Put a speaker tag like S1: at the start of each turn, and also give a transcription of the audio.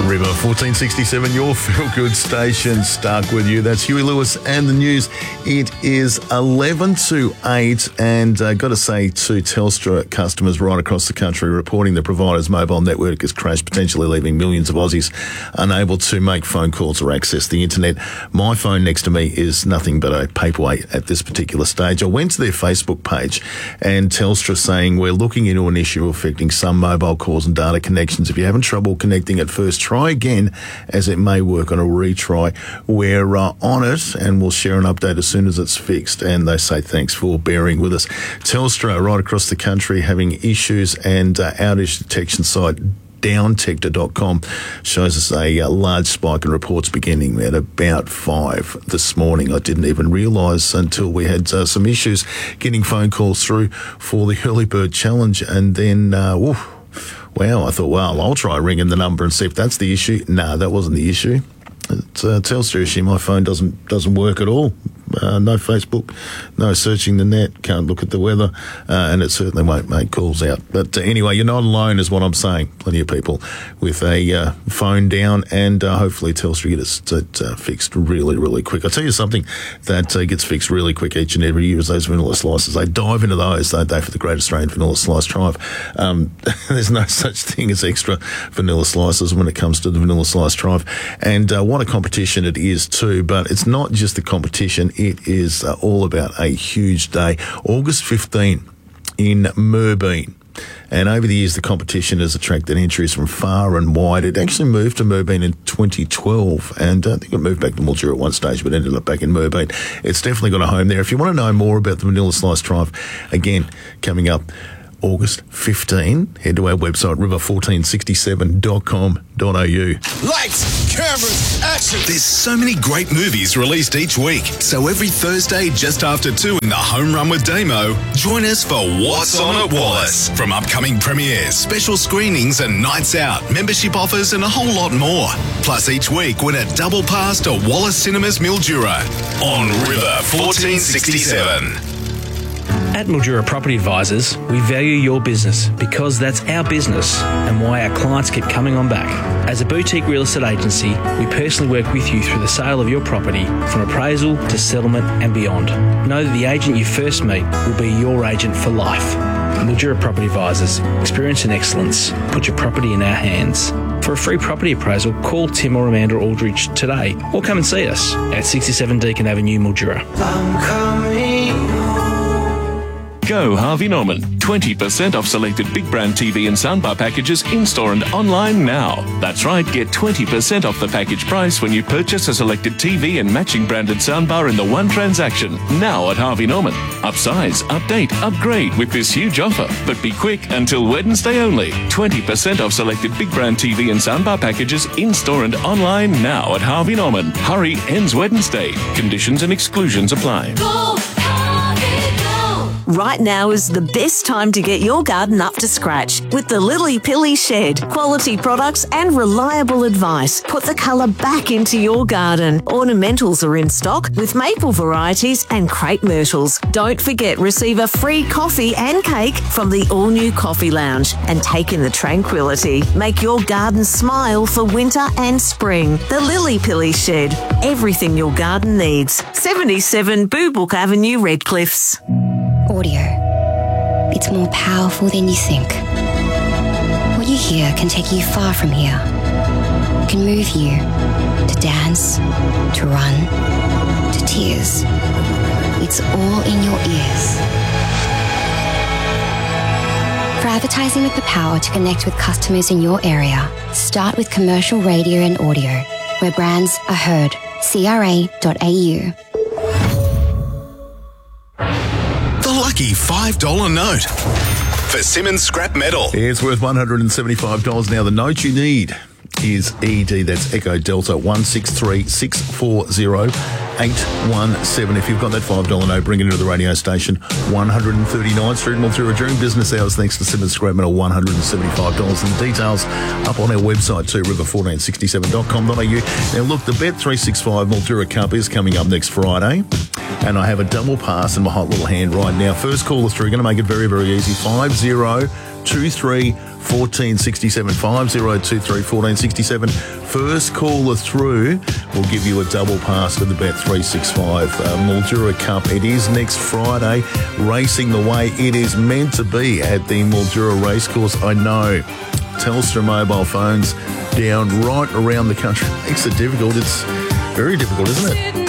S1: River 1467, your feel-good station. Stark with you. That's Huey Lewis and the news. It is 11 to 8, and got to say to Telstra customers right across the country reporting the provider's mobile network has crashed, potentially leaving millions of Aussies unable to make phone calls or access the internet. My phone next to me is nothing but a paperweight at this particular stage. I went to their Facebook page, and Telstra saying we're looking into an issue affecting some mobile calls and data connections. If you're having trouble connecting at first, try again, as it may work on a retry. We're on it, and we'll share an update as soon as it's fixed. And they say thanks for bearing with us. Telstra right across the country having issues, and outage detection site downtector.com shows us a large spike in reports beginning at about 5 this morning. I didn't even realise until we had some issues getting phone calls through for the early bird challenge, and then wow, I thought, well, I'll try ringing the number and see if that's the issue. No, that wasn't the issue. It's a Telstra issue. My phone doesn't work at all. No Facebook, no searching the net, can't look at the weather, and it certainly won't make calls out. But anyway, you're not alone is what I'm saying. Plenty of people with a phone down, and hopefully Telstra gets it fixed really, really quick. I'll tell you something that gets fixed really quick each and every year is those vanilla slices. They dive into those, don't they, for the Great Australian Vanilla Slice Drive. There's no such thing as extra vanilla slices when it comes to the Vanilla Slice Drive. And what a competition it is too, but it's not just the competition. It is all about a huge day. August 15 in Moorbeen. And over the years, the competition has attracted entries from far and wide. It actually moved to Moorbeen in 2012, and I think it moved back to Mildura at one stage, but ended up back in Moorbeen. It's definitely got a home there. If you want to know more about the Vanilla Slice Drive, again, coming up August 15, head to our website, river1467.com.au.
S2: Lights, cameras, action!
S3: There's so many great movies released each week. So every Thursday, just after 2 in the Home Run with Damo, join us for What's On at Wallace. From upcoming premieres, special screenings and nights out, membership offers and a whole lot more. Plus each week, win a double pass to Wallace Cinemas Mildura on River 1467.
S4: At Mildura Property Advisors, we value your business because that's our business and why our clients keep coming on back. As a boutique real estate agency, we personally work with you through the sale of your property, from appraisal to settlement and beyond. Know that the agent you first meet will be your agent for life. Mildura Property Advisors, experience and excellence. Put your property in our hands. For a free property appraisal, call Tim or Amanda Aldridge today, or come and see us at 67 Deakin Avenue, Mildura.
S2: I'm coming home.
S5: Go Harvey Norman. 20% off selected big brand TV and soundbar packages in-store and online now. That's right, get 20% off the package price when you purchase a selected TV and matching branded soundbar in the one transaction. Now at Harvey Norman. Upsize, update, upgrade with this huge offer. But be quick, until Wednesday only. 20% off selected big brand TV and soundbar packages in-store and online now at Harvey Norman. Hurry, ends Wednesday. Conditions and exclusions apply.
S6: Right now is the best time to get your garden up to scratch with the Lily Pilly Shed. Quality products and reliable advice. Put the colour back into your garden. Ornamentals are in stock with maple varieties and crepe myrtles. Don't forget, receive a free coffee and cake from the all-new Coffee Lounge and take in the tranquility. Make your garden smile for winter and spring. The Lily Pilly Shed. Everything your garden needs. 77 Boobook Avenue, Redcliffs.
S7: Audio. It's more powerful than you think. What you hear can take you far from here. It can move you to dance, to run, to tears. It's all in your ears. For advertising with the power to connect with customers in your area, start with commercial radio and audio, where brands are heard. CRA.au.
S3: Lucky $5 note for Simmons Scrap Metal.
S1: It's worth $175 now. The note you need is ED, that's Echo Delta 163-640-817. If you've got that $5 note, bring it into the radio station. 139th Street, Mildura, during business hours, thanks to Simmons Scrap Metal, $175. And the details up on our website too, river1467.com.au. Now look, the Bet365 Mildura Cup is coming up next Friday, and I have a double pass in my hot little hand right now. First caller through, going to make it very, very easy. 50 5023 1467. 5023 1467. First caller through will give you a double pass to the Bet365 Mildura Cup. It is next Friday, racing the way it is meant to be at the Mildura Racecourse. I know Telstra mobile phones down right around the country makes it difficult. It's very difficult, isn't it?